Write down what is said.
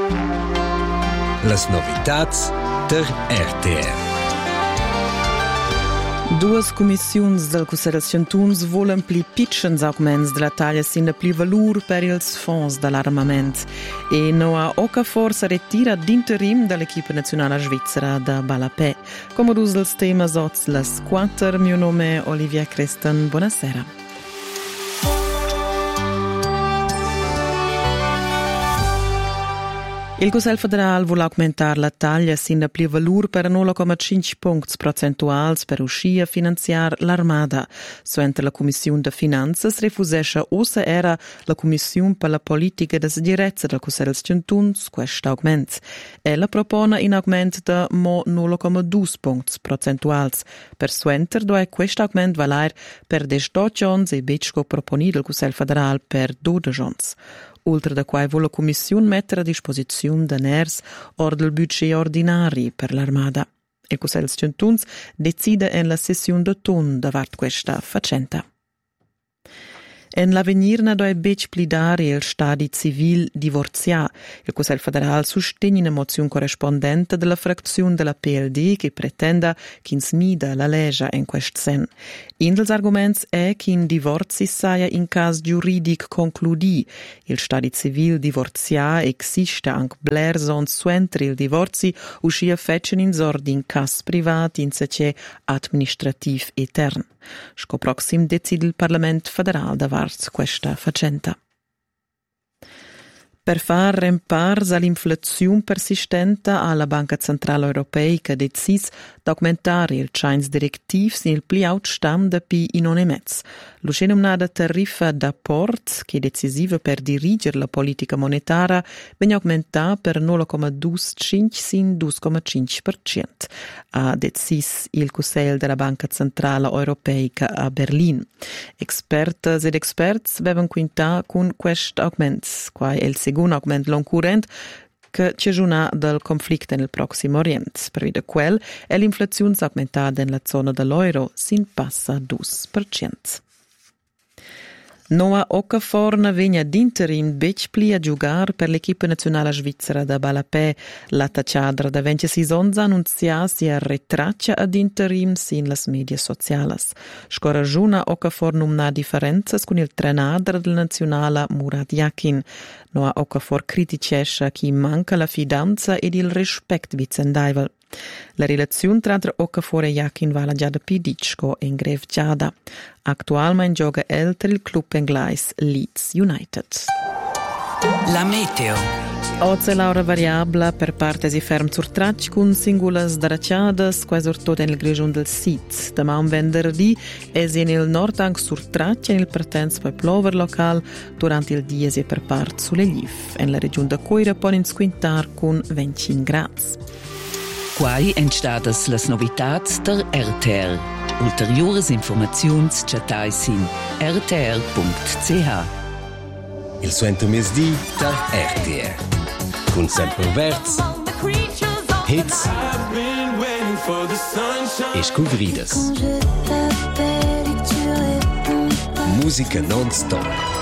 Las novitats der RTR. Duas commissiuns del Cussel dels Chantuns volen pli pitschens augments de la taglia sin pli valur per ils fonds dall'armament. E Noa Okafor si retira d'interim dall'equipa nazionale svizzera da Balapè. Come dus dels temas oz las 4, mio nome è Olivia Creston. Buonasera. Il Cussel federal vuole aumentare la taglia sin pli valur per 0,5 punti percentuali per uscire a finanziare l'armada. Suente la Commissione de Finanzas refusesce ossa era la Commissione per la politica de sicurezza del Cussel dels Chantuns questo aumento. Ella propone un aumento di 0,2 punti percentuali. Per suenter dove questo aumento valere per 18 giorni e becco proponito il Cussel federal per 12 giorni. Oltre da quai vuole la Commissione mettere a disposizione deners or del budget ordinari per l'armada. Il Cussel dels Chantuns decide in la sessione d'autunno davart questa faccenda. En l'avenir na doi bec plidare il stadi civil divorzià. Il Cussel federal sostiene una mozione corrispondente della frazione della PLD che pretenda che smida la legge in questo sen. Un dels arguments è che in divorzi saia in caso giuridic concludi. Il stadi civil divorzià esiste anche bler son suentri il divorzi uscia fecen in sordi in cas privat in sece administrativ etern. Sco proxim decide il Parlament federal davart questa faccenda. Per far rempars all'inflazione persistente alla Banca Centrale Europea che decis d'augmentare il chains directivs nel pli out stam da pi in un emez. Lo scenomnada tariffa d'apport, che è decisiva per dirigere la politica monetaria, viene aumentata per 0,25 sin 2,5%. Ha decis il Cussel della Banca Centrale Europea a Berlin. Expertas ed experts vevan quinta con questo aumento, qua è il secondo aumento concurrente che ci giuna del conflitto nel Prossimo Oriente. Per via di quel è l'inflazione aumentata nella zona dell'euro sin passa 2%. Noa Okafor vegna d'interim bec pli a giocare per l'equipa nazionale svizzera da Balapè. La tacciadra da 26 anni annuncia si retraccia ad interim sin las media sociales. Scoraggiuna Okafor non differenze con il trenador del nazionale Murat Yakin. Noa Okafor criticesce che manca la fidanza ed il rispetto vicendaivel. La relazione tra Okafor e Yakin va già da Pidicco in Grev Giada. Attualmente gioca il club inglese Leeds United. La meteo. Oggi l'aura variabile per parte si ferma sur tracci con singole sdracciadas, quasi ortote nel regione del Sit. Domani un venerdì e nel nord anche sur tracci nel pertenzo poi plover local durante il dia si per parte sulle Liv. In la regione da Coira può squintar con 25 gradi. Quai entstadas las novitats der RTR. Ulteriores informaziuns chatais in rtr.ch. Il suento mesdì der RTR. Con sempre verz, hits e scuvridas. Musica non-stop.